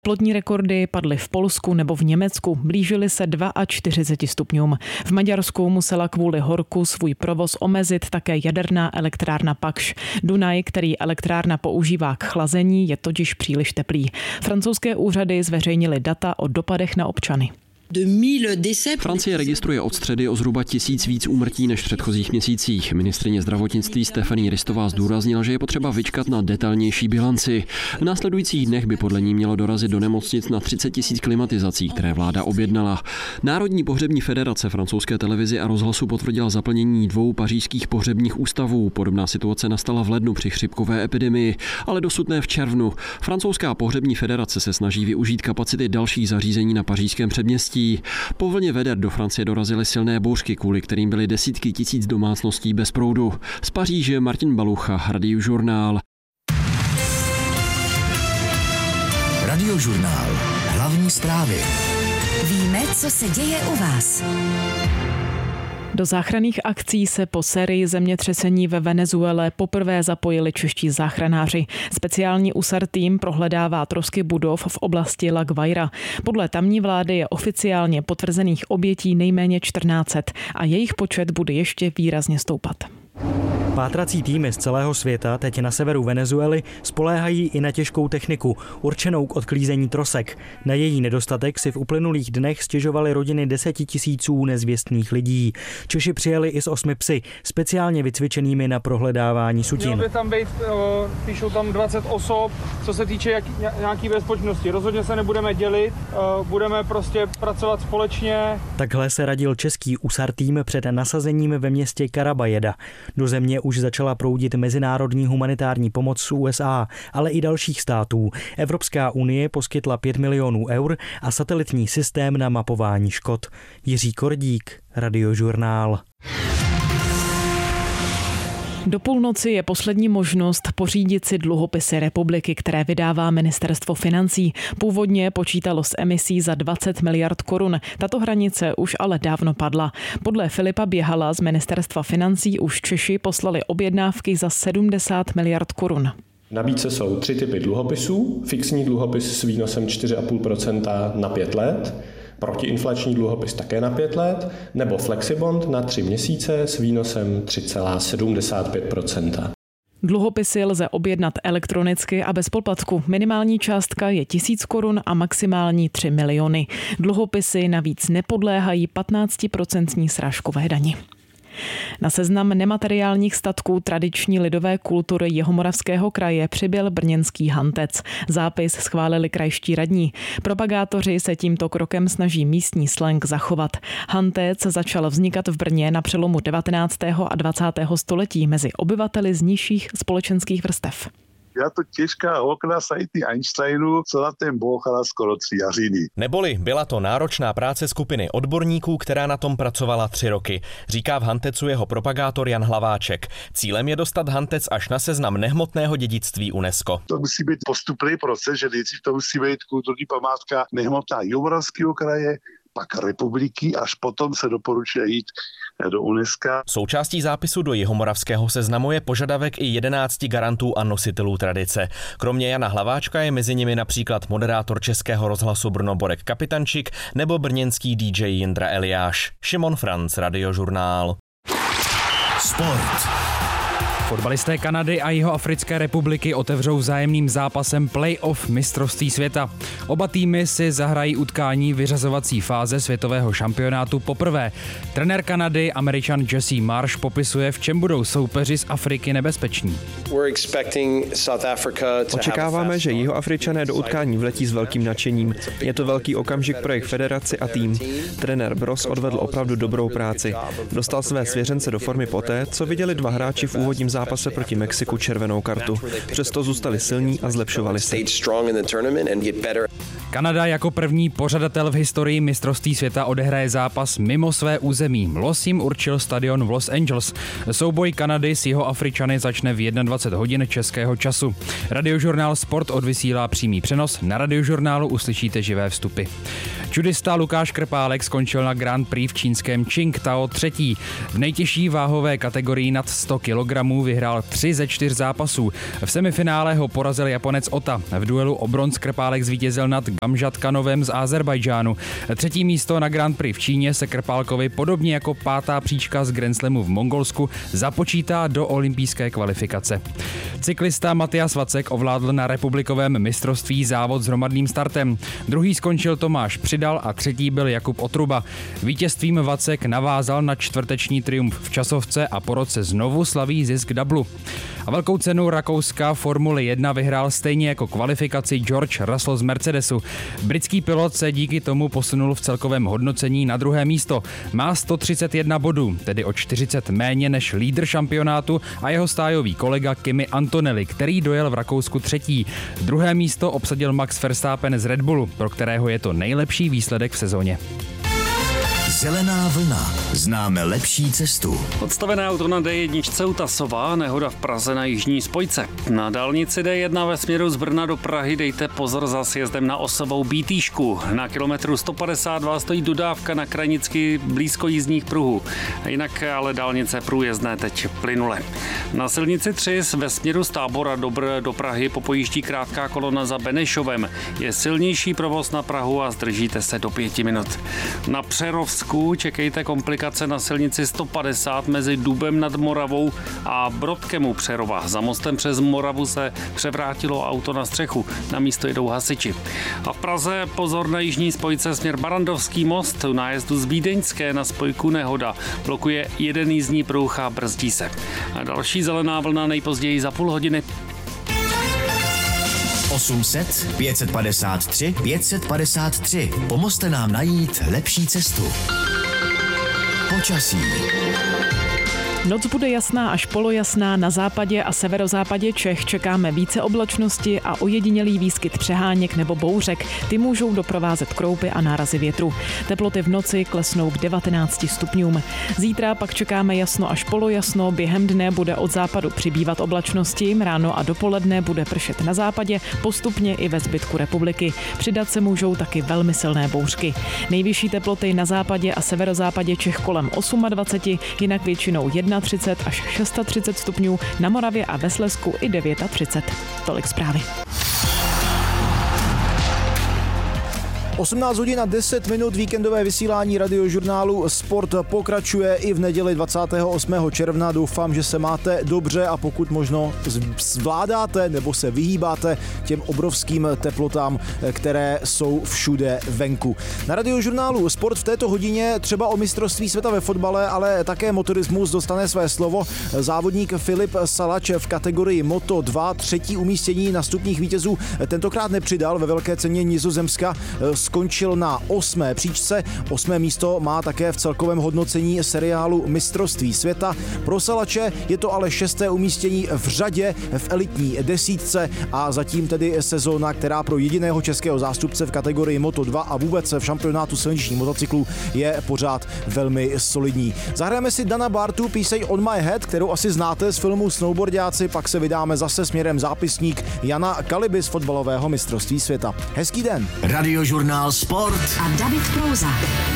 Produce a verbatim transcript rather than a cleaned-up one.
Teplotní rekordy padly v Polsku nebo v Německu, blížily se čtyřicet dva stupňům. V Maďarsku musela kvůli horku svůj provoz omezit také jaderná elektrárna Pakš. Dunaj, který elektrárna používá k chlazení, je totiž příliš teplý. Francouzské úřady zveřejnily data o dopadech na občany. Francie registruje od středy o zhruba tisíc víc úmrtí než v předchozích měsících. Ministryně zdravotnictví Stéphanie Ristová zdůraznila, že je potřeba vyčkat na detailnější bilanci. V následujících dnech by podle ní mělo dorazit do nemocnic na třicet tisíc klimatizací, které vláda objednala. Národní pohřební federace francouzské televizi a rozhlasu potvrdila zaplnění dvou pařížských pohřebních ústavů. Podobná situace nastala v lednu při chřipkové epidemii, ale dosud ne v červnu. Francouzská pohřební federace se snaží využít kapacity dalších zařízení na pařížském předměstí. Po vlně veder do Francie dorazily silné bouřky, kvůli kterým byly desítky tisíc domácností bez proudu. Z Paříže Martin Balucha, Radiožurnál. Radiožurnál. Hlavní zprávy. Víme, co se děje u vás. Do záchranných akcí se po sérii zemětřesení ve Venezuele poprvé zapojili čeští záchranáři. Speciální U S A R tým prohledává trosky budov v oblasti La Guaira. Podle tamní vlády je oficiálně potvrzených obětí nejméně čtrnáct set a jejich počet bude ještě výrazně stoupat. Pátrací týmy z celého světa teď na severu Venezuely spoléhají i na těžkou techniku, určenou k odklízení trosek. Na její nedostatek si v uplynulých dnech stěžovaly rodiny desetitisíců nezvěstných lidí. Češi přijeli i s osmi psy, speciálně vycvičenými na prohledávání sutin. Mělo by tam být, píšou tam dvacet osob, co se týče jak, nějaký bezpečnosti. Rozhodně se nebudeme dělit, budeme prostě pracovat společně. Takhle se radil český U S A R tým před nasazením ve městě Caraballeda. Do země už začala proudit mezinárodní humanitární pomoc z U S A, ale i dalších států. Evropská unie poskytla pět milionů eur a satelitní systém na mapování škod. Jiří Kordík, Radiožurnál. Do půlnoci je poslední možnost pořídit si dluhopisy republiky, které vydává Ministerstvo financí. Původně počítalo s emisí za dvacet miliard korun. Tato hranice už ale dávno padla. Podle Filipa Běhala z Ministerstva financí už Češi poslali objednávky za sedmdesát miliard korun. V nabídce jsou tři typy dluhopisů. Fixní dluhopis s výnosem čtyři celá pět procenta na pět let, protiinflační dluhopis také na pět let, nebo flexibond na tři měsíce s výnosem tři celá sedmdesát pět procenta. Dluhopisy lze objednat elektronicky a bez poplatku. Minimální částka je tisíc korun a maximální tři miliony. Dluhopisy navíc nepodléhají patnáctiprocentní srážkové dani. Na seznam nemateriálních statků tradiční lidové kultury Jihomoravského kraje přibyl brněnský hantec. Zápis schválili krajští radní. Propagátoři se tímto krokem snaží místní slang zachovat. Hantec začal vznikat v Brně na přelomu devatenáctého a dvacátého století mezi obyvateli z nižších společenských vrstev. Ja to těžká okna sajty Einsteinu, co na ten bouchala skoro tři jařiny. Neboli byla to náročná práce skupiny odborníků, která na tom pracovala tři roky, říká v Hantecu jeho propagátor Jan Hlaváček. Cílem je dostat Hantec až na seznam nehmotného dědictví UNESCO. To musí být postupný proces, že nejdřív to musí být kulturní památka nehmotná Jihomoravského kraje, pak republiky, až potom se doporučuje jít do UNESCO. Součástí zápisu do Jihomoravského seznamu je požadavek i jedenácti garantů a nositelů tradice. Kromě Jana Hlaváčka je mezi nimi například moderátor Českého rozhlasu Brno Borek Kapitančík nebo brněnský dý džej Jindra Eliáš. Šimon Franc, Radiožurnál. Sport. Fotbalisté Kanady a Jihoafrické republiky otevřou vzájemným zápasem play-off mistrovství světa. Oba týmy si zahrají utkání vyřazovací fáze světového šampionátu poprvé. Trenér Kanady, Američan Jesse Marsh, popisuje, v čem budou soupeři z Afriky nebezpeční. Očekáváme, že Jihoafričané do utkání vletí s velkým nadšením. Je to velký okamžik pro jejich federaci a tým. Trenér Bros odvedl opravdu dobrou práci. Dostal své svěřence do formy poté, co viděli dva hráči v úvodním zápase proti Mexiku červenou kartu. Přesto zůstali silní a zlepšovali se. Kanada jako první pořadatel v historii mistrovství světa odehraje zápas mimo své území. Los jim určil stadion v Los Angeles. Souboj Kanady s Jihoafričany začne v dvacet jedna hodin českého času. Radiožurnál Sport odvysílá přímý přenos. Na Radiožurnálu uslyšíte živé vstupy. Judista Lukáš Krpálek skončil na Grand Prix v čínském Qingdao třetí. V nejtěžší váhové kategorii nad sto kilogramů vyhrál tři ze čtyř zápasů. V semifinále ho porazil Japonec Ota. V duelu o bronz Krpálek zvítězil nad Gamžatkanovem z Azerbajdžánu. Třetí místo na Grand Prix v Číně se Krpálkovi podobně jako pátá příčka z Grand Slamu v Mongolsku započítá do olympijské kvalifikace. Cyklista Matias Vacek ovládl na republikovém mistrovství závod s hromadným startem. Druhý skončil Tomáš Přidal a třetí byl Jakub Otruba. Vítězstvím Vacek navázal na čtvrteční triumf v časovce a po roce znovu slaví zisk dublu. A velkou cenu Rakouska Formule jedna vyhrál stejně jako kvalifikaci George Russell z Mercedesu. Britský pilot se díky tomu posunul v celkovém hodnocení na druhé místo. Má sto třicet jedna bodů, tedy o čtyřicet méně než lídr šampionátu a jeho stájový kolega Kimi Antonelli, který dojel v Rakousku třetí. Druhé místo obsadil Max Verstappen z Red Bullu, pro kterého je to nejlepší výsledek v sezóně. Zelená vlna. Známe lepší cestu. Odstavené auto na D jedna u Tasova, nehoda v Praze na jižní spojce. Na dálnici D jedna ve směru z Brna do Prahy dejte pozor za sjezdem na osovou Bítýšku. Na kilometru sto padesát dva stojí dodávka na Kranicky blízko jízdních pruhů. Jinak ale dálnice průjezdné teď plynule. Na silnici tři ve směru z Tábora do, Br- do Prahy popojíždí krátká kolona za Benešovem. Je silnější provoz na Prahu a zdržíte se do pěti minut. Na Přerovsku čekejte komplikace na silnici sto padesát mezi Dubem nad Moravou a Brodkem u Přerova. Za mostem přes Moravu se převrátilo auto na střechu. Na místo jedou hasiči. A v Praze pozor na jižní spojce směr Barandovský most. U nájezdu z Vídeňské na spojku nehoda. Blokuje jeden jízdní pruh a brzdí se. A další zelená vlna nejpozději za půl hodiny. osm set pět set padesát tři pět set padesát tři. Pomozte nám najít lepší cestu. Počasí. Noc bude jasná až polojasná, na západě a severozápadě Čech čekáme více oblačnosti a ojedinělý výskyt přeháněk nebo bouřek. Ty můžou doprovázet kroupy a nárazy větru. Teploty v noci klesnou k devatenácti stupňům. Zítra pak čekáme jasno až polojasno, během dne bude od západu přibývat oblačnosti, ráno a dopoledne bude pršet na západě, postupně i ve zbytku republiky. Přidat se můžou taky velmi silné bouřky. Nejvyšší teploty na západě a severozápadě Čech kolem dvacet osm, jinak většinou třicet jedna až třicet šest stupňů, na Moravě a ve Slezsku i třicet devět. Tolik zprávy. osmnáct hodin a deset minut, víkendové vysílání radiožurnálu Sport pokračuje i v neděli dvacátého osmého června. Doufám, že se máte dobře a pokud možno zvládáte nebo se vyhýbáte těm obrovským teplotám, které jsou všude venku. Na radiožurnálu Sport v této hodině třeba o mistrovství světa ve fotbale, ale také motorismus dostane své slovo. Závodník Filip Salač v kategorii Moto dva třetí umístění na stupních vítězů tentokrát nepřidal, ve velké ceně Nizozemska skončil na osmé příčce. Osmé místo má také v celkovém hodnocení seriálu Mistrovství světa. Pro Salače je to ale šesté umístění v řadě v elitní desítce a zatím tedy sezóna, která pro jediného českého zástupce v kategorii Moto dva a vůbec v šampionátu silničních motocyklů je pořád velmi solidní. Zahrajeme si Dana Bartu píseň On My Head, kterou asi znáte z filmu Snowboardiáci, pak se vydáme zase směrem zápisník Jana Kaliby z fotbalového mistrovství světa. Hezký den. Radiožurnál Sport a David Prouza.